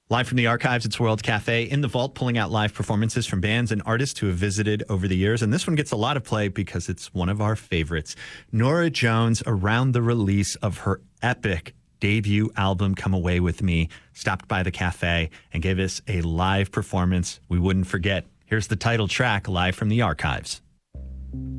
Live from the archives, it's World Cafe in the Vault, pulling out live performances from bands and artists who have visited over the years. And this one gets a lot of play because it's one of our favorites. Norah Jones, around the release of her epic debut album, Come Away With Me, stopped by the cafe and gave us a live performance we wouldn't forget. Here's the title track, live from the archives.